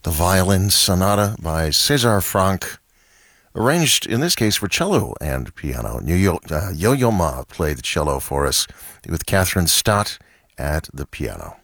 The Violin Sonata by César Franck, arranged in this case for cello and piano. Yo-Yo Ma played the cello for us with Catherine Stott at the piano.